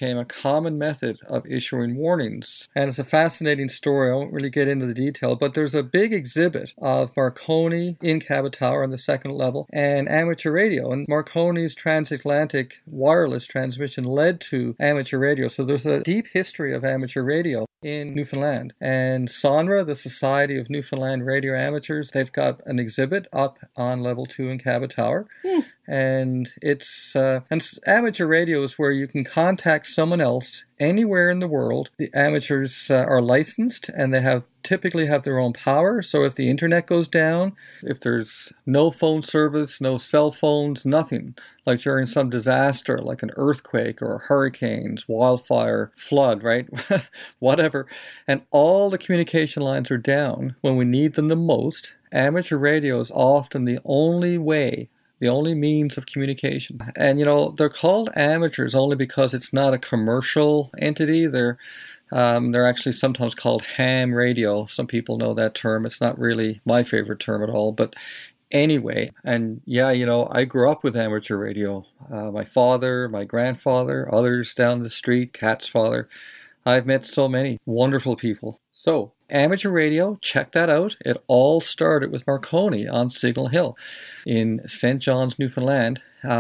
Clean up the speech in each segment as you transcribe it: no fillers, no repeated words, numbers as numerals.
became a common method of issuing warnings. And it's a fascinating story. I won't really get into the detail, but there's a big exhibit of Marconi in Cabot Tower on the second level and amateur radio. And Marconi's transatlantic wireless transmission led to amateur radio. So there's a deep history of amateur radio in Newfoundland. And SONRA, the Society of Newfoundland Radio Amateurs, they've got an exhibit up on level 2 in Cabot Tower. And it's amateur radio is where you can contact someone else anywhere in the world. The amateurs are licensed, and they typically have their own power. So if the internet goes down, if there's no phone service, no cell phones, nothing, like during some disaster, like an earthquake or hurricanes, wildfire, flood, right? Whatever. And all the communication lines are down when we need them the most. Amateur radio is often the only way, the only means of communication. And, they're called amateurs only because it's not a commercial entity. They're actually sometimes called ham radio. Some people know that term. It's not really my favorite term at all. But anyway, and yeah, I grew up with amateur radio. My father, my grandfather, others down the street, Kat's father. I've met so many wonderful people. So, amateur radio, check that out. It all started with Marconi on Signal Hill in St. John's, Newfoundland.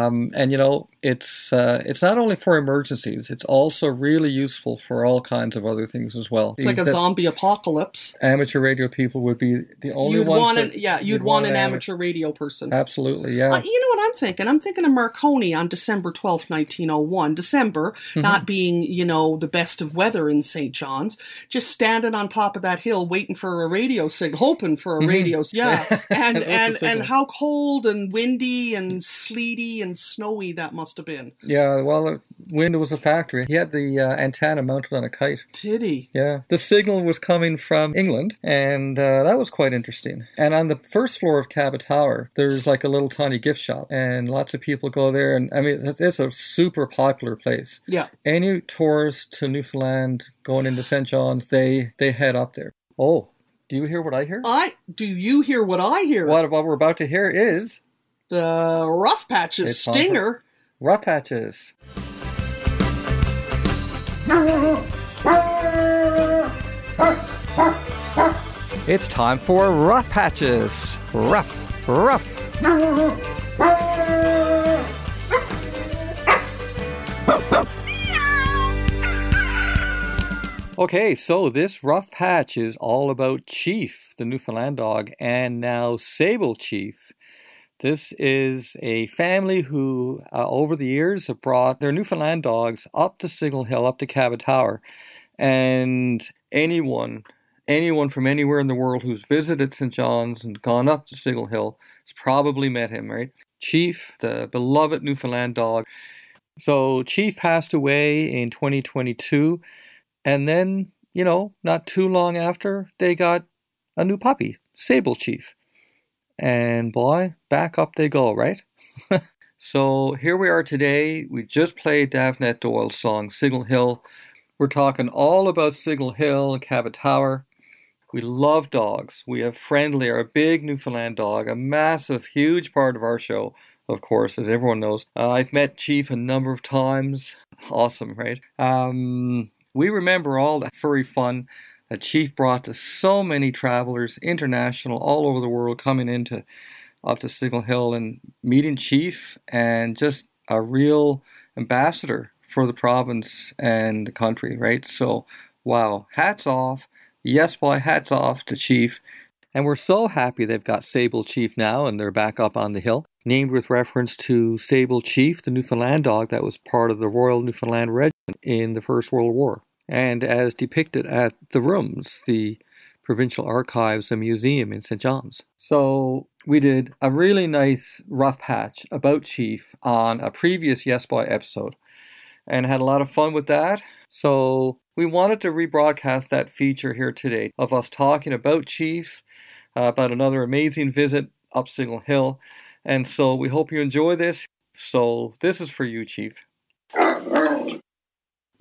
It's not only for emergencies, it's also really useful for all kinds of other things as well. It's like a zombie apocalypse. Amateur radio people would be the only ones you'd want an amateur radio person. Absolutely, yeah. You know what I'm thinking? I'm thinking of Marconi on December 12th, 1901. December, not being, the best of weather in St. John's, just standing on top of that hill waiting for a radio signal, hoping for a radio signal. Yeah, and how cold and windy and sleety and snowy that must have been. Yeah, well, wind was a factor. He had the antenna mounted on a kite. Did he? Yeah. The signal was coming from England, and that was quite interesting. And on the first floor of Cabot Tower, there's like a little tiny gift shop, and lots of people go there. And I mean, it's a super popular place. Yeah. Any tourist to Newfoundland going into St. John's, they head up there. Oh, do you hear what I hear? Do you hear what I hear? What we're about to hear is the Rough Patches Stinger. Rough Patches. It's time for Rough Patches. Rough, rough. Okay, so this rough patch is all about Chief, the Newfoundland dog, and now Sable Chief. This is a family who, over the years, have brought their Newfoundland dogs up to Signal Hill, up to Cabot Tower. And anyone from anywhere in the world who's visited St. John's and gone up to Signal Hill has probably met him, right? Chief, the beloved Newfoundland dog. So Chief passed away in 2022. And then, not too long after, they got a new puppy, Sable Chief. And boy, back up they go, right? So here we are today. We just played Davnette Doyle's song, Signal Hill. We're talking all about Signal Hill and Cabot Tower. We love dogs. We have Friendly, our big Newfoundland dog, a massive, huge part of our show, of course, as everyone knows. I've met Chief a number of times. Awesome, right? We remember all the furry fun that Chief brought to so many travelers, international, all over the world, coming up to Signal Hill and meeting Chief, and just a real ambassador for the province and the country, right? So, wow, hats off. Yes, boy, hats off to Chief. And we're so happy they've got Sable Chief now, and they're back up on the hill, named with reference to Sable Chief, the Newfoundland dog that was part of the Royal Newfoundland Regiment in the First World War. And as depicted at the Rooms, the Provincial Archives and Museum in St. John's. So we did a really nice rough patch about Chief on a previous Yes Boy episode and had a lot of fun with that. So we wanted to rebroadcast that feature here today of us talking about Chief, about another amazing visit up Signal Hill. And so we hope you enjoy this. So this is for you, Chief.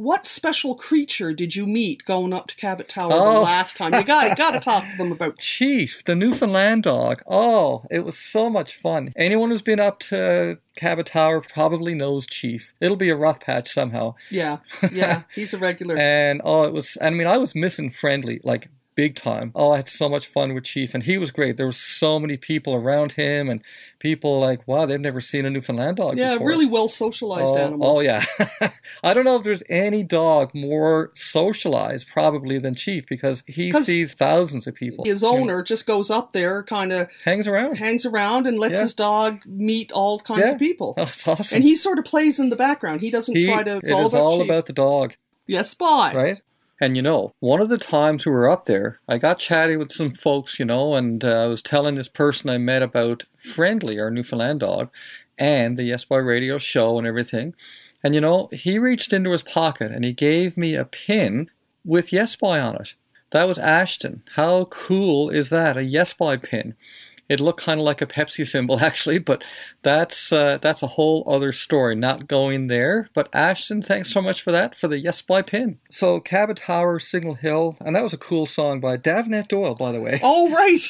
what special creature did you meet going up to Cabot Tower the last time? You got to talk to them about Chief, the Newfoundland dog. Oh, it was so much fun. Anyone who's been up to Cabot Tower probably knows Chief. It'll be a rough patch somehow. Yeah, he's a regular. And I was missing Friendly, like big time. Oh, I had so much fun with Chief, and he was great. There were so many people around him, and people like, wow, they've never seen a Newfoundland dog before. Yeah, really well socialized animal. Oh, yeah. I don't know if there's any dog more socialized probably than Chief, because he sees thousands of people. His owner just goes up there, kind of hangs around and lets his dog meet all kinds of people. Oh, that's awesome. And he sort of plays in the background. He doesn't try to... It is all about the dog. Yes, boy. Right? And one of the times we were up there, I got chatty with some folks, and I was telling this person I met about Friendly, our Newfoundland dog, and the Yes Boy Radio show and everything. And, he reached into his pocket and he gave me a pin with Yes Boy on it. That was Ashton. How cool is that? A Yes Boy pin. It looked kind of like a Pepsi symbol, actually, but that's a whole other story, not going there. But Ashton, thanks so much for that, for the Yes Boy pin. So Cabot Tower, Signal Hill, and that was a cool song by Davenant Doyle, by the way. Oh,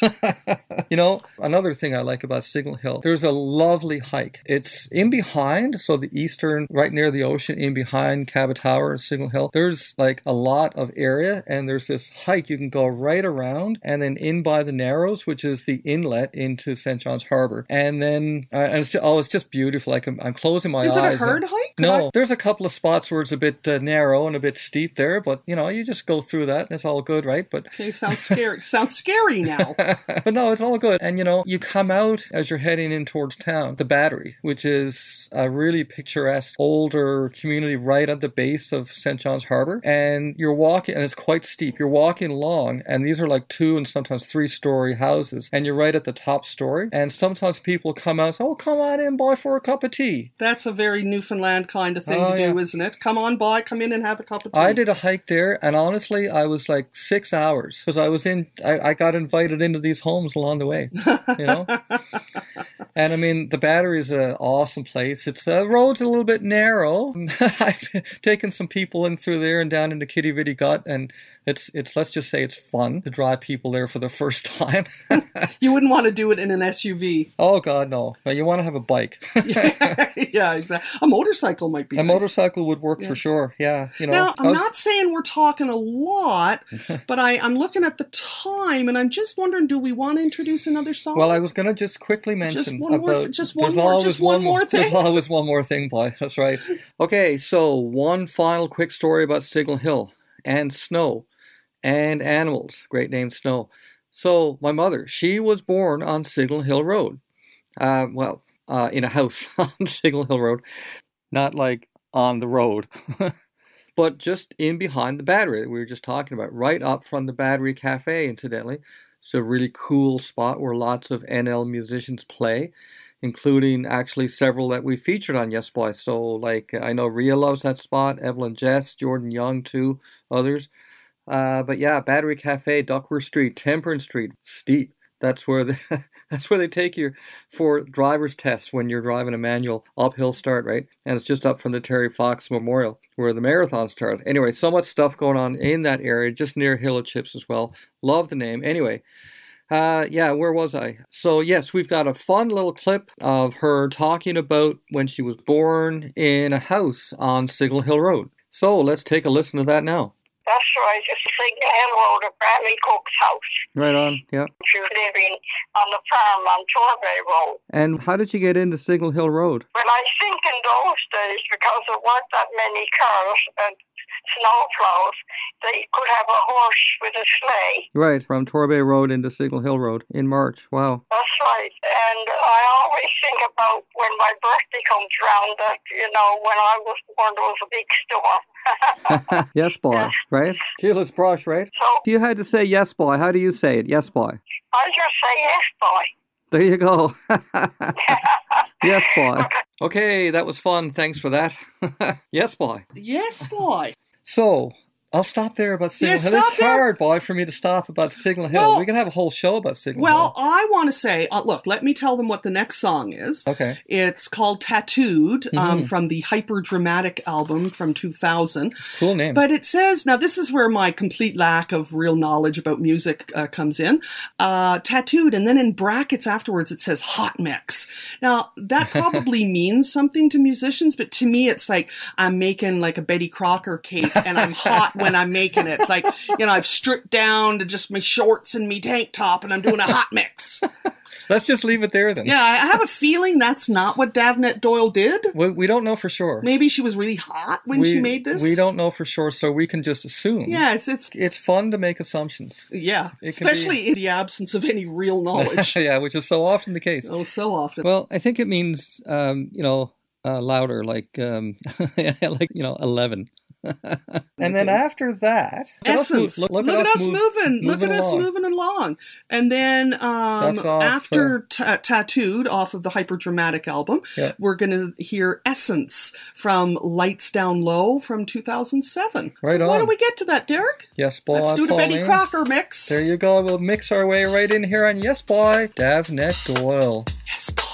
right. Another thing I like about Signal Hill, there's a lovely hike. It's in behind, so the eastern, right near the ocean, in behind Cabot Tower and Signal Hill, there's like a lot of area, and there's this hike you can go right around, and then in by the Narrows, which is the inlet into St. John's Harbour, and then it's just beautiful. Like I'm closing my eyes. Is it a herd hike? No, there's a couple of spots where it's a bit narrow and a bit steep there, but you just go through that and it's all good, right? But okay, sounds scary. Sounds scary now. But no, it's all good. And you come out as you're heading in towards town, the Battery, which is a really picturesque older community right at the base of St. John's Harbour, and you're walking, and it's quite steep. You're walking along, and these are like 2 and sometimes 3-story houses, and you're right at the top story, and sometimes people come out and say, oh, come on in, boy, for a cup of tea. That's a very Newfoundland kind of thing to do, isn't it? Come on, boy, come in and have a cup of tea. I did a hike there, and honestly, I was like 6 hours, because I got invited into these homes along the way, And I mean, the Battery is an awesome place. It's the road's a little bit narrow. I've taken some people in through there and down into Kitty Vitty Gut, and it's let's just say it's fun to drive people there for the first time. You wouldn't want to do it in an SUV. Oh God, no! You want to have a bike. Yeah, exactly. A motorcycle might be. Motorcycle would work for sure. Yeah, Now, I'm not saying we're talking a lot, but I'm looking at the time, and I'm just wondering, do we want to introduce another song? Well, I was going to just quickly mention one more thing. There's always one more thing, boy. That's right. Okay, so one final quick story about Signal Hill and snow and animals. Great name, Snow. So my mother, she was born on Signal Hill Road. In a house on Signal Hill Road. Not like on the road, but just in behind the Battery that we were just talking about, right up from the Battery Cafe, incidentally. It's a really cool spot where lots of NL musicians play, including actually several that we featured on Yes Boy. So, like, I know Rhea loves that spot, Evelyn Jess, Jordan Young, too, others. But yeah, Battery Cafe, Duckworth Street, Temperance Street, steep. That's where they take you for driver's tests when you're driving a manual uphill start, right? And it's just up from the Terry Fox Memorial where the marathon started. Anyway, so much stuff going on in that area, just near Hill of Chips as well. Love the name. Anyway, where was I? So yes, we've got a fun little clip of her talking about when she was born in a house on Signal Hill Road. So let's take a listen to that now. That's right, just Signal Hill Road at Bradley Cook's house. Right on, yeah. She was living on the farm on Torbay Road. And how did you get into Signal Hill Road? Well, I think in those days, because there weren't that many cars and snowplows, they could have a horse with a sleigh. Right, from Torbay Road into Signal Hill Road in March. Wow. That's right. And I always think about when my birthday comes around that, when I was born, there was a big storm. Yes, boy, right? Sheila's brush, right? So, if you had to say yes, boy, how do you say it? Yes, boy. I just say yes, boy. There you go. Yes, boy. Okay, that was fun. Thanks for that. Yes, boy. Yes, boy. So, I'll stop there about Signal Yeah, Hill. stop It's there. hard, boy, for me to stop about Signal Hill. Well- We could have a whole show about Signal Well, Hill. I want to say, look, let me tell them what the next song is. Okay. It's called Tattooed Mhm. from the Hyper Dramatic album from 2000. Cool name. But it says, now this is where my complete lack of real knowledge about music comes in. Tattooed, and then in brackets afterwards it says hot mix. Now, that probably means something to musicians, but to me it's like I'm making like a Betty Crocker cake and I'm hot when I'm making it. Like, you know, I've stripped down to just my shorts and me tank top and I'm doing a hot mix. Let's just leave it there then. Yeah, I have a feeling that's not what Davnet Doyle did. We don't know for sure. Maybe she was really hot when she made this. We don't know for sure, so we can just assume. Yes, It's fun to make assumptions. yeah, It can be- especially in the absence of any real knowledge. Yeah, which is so often the case. Oh, so often. Well, I think it means, louder, like, like, 11. And then after that, Essence. Look at us moving. Look at us along. moving along. And then That's off, after Tattooed off of the Hyperdramatic album, Yeah. we're going to hear Essence from Lights Down Low from 2007. Right so why on. don't we get to that, Derek? Yes, boy. Let's do the Betty Pauline. Crocker mix. There you go. We'll mix our way right in here on Yes, Boy, Davnet Doyle. Yes, boy.